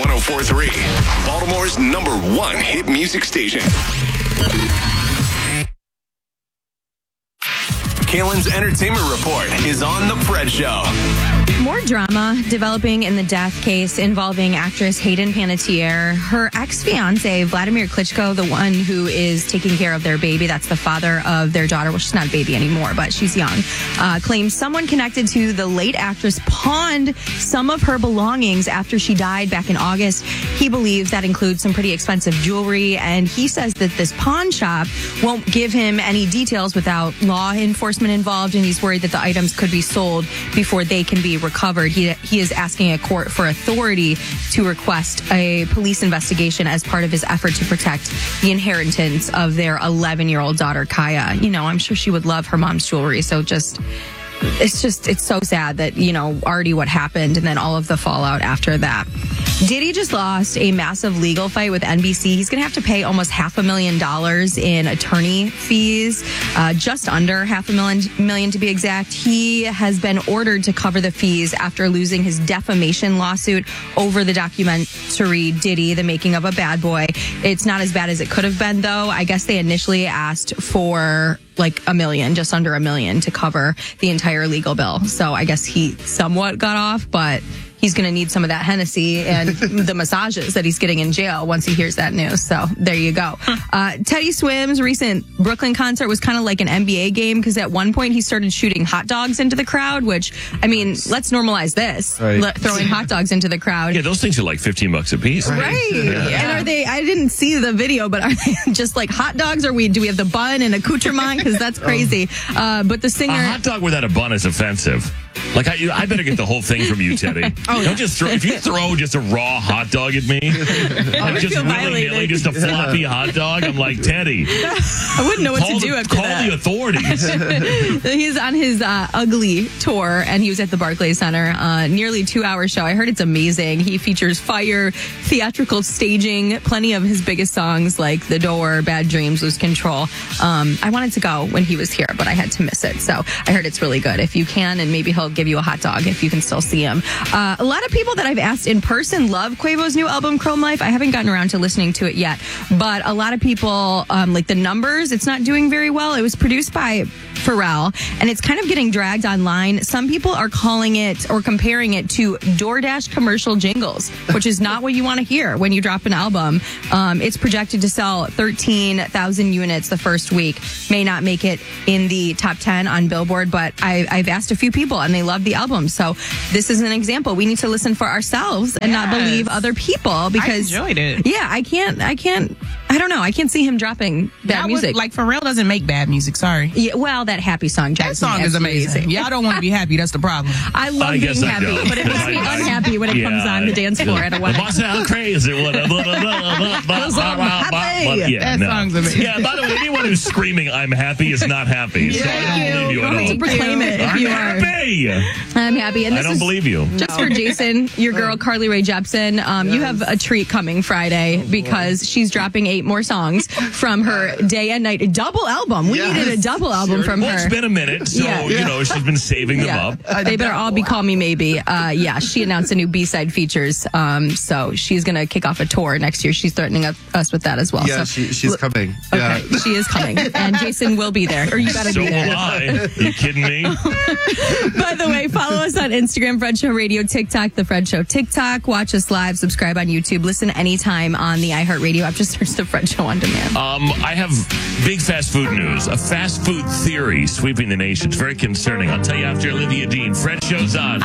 104.3, Baltimore's #1 hit music station. Kaylin's Entertainment Report is on The Fred Show. More drama developing in the death case involving actress Hayden Panettiere. Her ex-fiance, Vladimir Klitschko, the one who is taking care of their baby, that's the father of their daughter, well, she's not a baby anymore, but she's young, claims someone connected to the late actress pawned some of her belongings after she died back in August. He believes that includes some pretty expensive jewelry, and he says that this pawn shop won't give him any details without law enforcement involved, and he's worried that the items could be sold before they can be recovered. He is asking a court for authority to request a police investigation as part of his effort to protect the inheritance of their 11-year-old daughter, Kaya. You know, I'm sure she would love her mom's jewelry, so it's so sad that, you know, already what happened and then all of the fallout after that. Diddy just lost a massive legal fight with NBC. He's going to have to pay almost $500,000 in attorney fees, just under $500,000 to be exact. He has been ordered to cover the fees after losing his defamation lawsuit over the documentary Diddy, The Making of a Bad Boy. It's not as bad as it could have been, though. I guess they initially asked for like $1 million, just under $1 million to cover the entire legal bill. So I guess he somewhat got off, but he's going to need some of that Hennessy and the massages that he's getting in jail once he hears that news. So there you go. Teddy Swim's recent Brooklyn concert was kind of like an NBA game because at one point he started shooting hot dogs into the crowd, which, I mean, let's normalize this. Right. Throwing hot dogs into the crowd. Yeah, those things are like $15 a piece. Right. Yeah. And are they, I didn't see the video, but are they just like hot dogs, or do we have the bun and accoutrement? Because that's crazy. But the singer... A hot dog without a bun is offensive. Like, I better get the whole thing from you, Teddy. Don't just throw, if you throw just a raw hot dog at me, like just willy-nilly, just a floppy hot dog, I'm like, Teddy. I wouldn't know what to do after that. Call the authorities. He's on his Ugly tour, and he was at the Barclays Center. Nearly 2-hour show. I heard it's amazing. He features fire, theatrical staging, plenty of his biggest songs like The Door, Bad Dreams, Lose Control. I wanted to go when he was here, but I had to miss it. So I heard it's really good. If you can, and maybe he'll give you a hot dog if you can still see him. A lot of people that I've asked in person love Quavo's new album, Chrome Life. I haven't gotten around to listening to it yet, but a lot of people, like the numbers, it's not doing very well. It was produced by Pharrell, and it's kind of getting dragged online. Some people are calling it or comparing it to DoorDash commercial jingles, which is not what you want to hear when you drop an album. It's projected to sell 13,000 units the first week. May not make it in the top 10 on Billboard, but I've asked a few people, and they love the album. So this is an example. We need to listen for ourselves and not believe other people, because I enjoyed it. Yeah, I don't know. I can't see him dropping bad music. Like, Pharrell doesn't make bad music. Sorry. Yeah, well, that happy song. That song is amazing. Y'all don't want to be happy. That's the problem. I love being happy, but it makes me unhappy when it comes on the dance floor at a wedding. It must sound crazy. That song's amazing. Yeah, by the way, anyone who's screaming "I'm happy" is not happy. So I don't believe you at all. You have to proclaim it if you are. I'm happy. And I don't believe you. Just for Jason, your girl Carly Rae Jepsen, you have a treat coming Friday because she's dropping 8 more songs from her Day and Night double album. We needed a double album from her. Well, it's been a minute, so, you know, she's been saving them up. They better all be Call Me Maybe. She announced a new B-side features, so she's going to kick off a tour next year. She's threatening us with that as well. Yeah, so, she's coming. Okay, she is coming. And Jason will be there. Or you got to be there. So will I. Are you kidding me? By the way, follow us on Instagram, Fred Show Radio, TikTok, The Fred Show TikTok. Watch us live, subscribe on YouTube, listen anytime on the iHeartRadio app. Just search The Fred Show on demand. I have big fast food news. A fast food theory sweeping the nation. It's very concerning. I'll tell you after Olivia Dean. Fred Show's on.